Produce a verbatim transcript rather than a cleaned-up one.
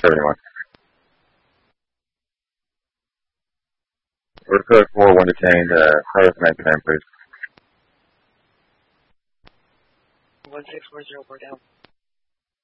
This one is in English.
seventy-one. Order code four one detained, uh, start with nineteen, please. one six four zero four down.